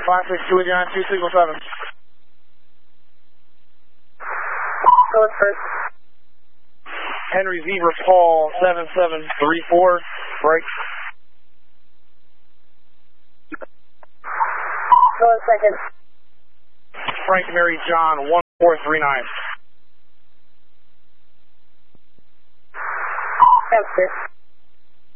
56289, 2 signal 7. Go with first. Henry Zebra Paul 7734, break. Go with second. Frank Mary John 1439. Answer.